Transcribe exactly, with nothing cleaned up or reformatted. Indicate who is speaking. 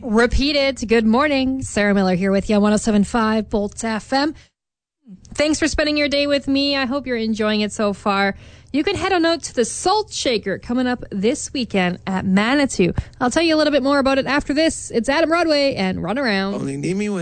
Speaker 1: repeat it. Good morning. Sarah Miller here with you on one oh seven point five Bolt F M. Thanks for spending your day with me. I hope you're enjoying it so far. You can head on out to the Salt Shaker coming up this weekend at Manitou. I'll tell you a little bit more about it after this. It's Adam Broadway and Run Around.
Speaker 2: Only need me when